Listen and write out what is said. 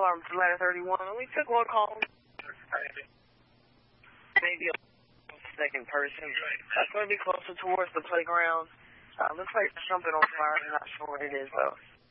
alarm to ladder 31. We took one call. Maybe a second person. That's going to be closer towards the playground. Looks like there's something on fire. I'm not sure what it is, though.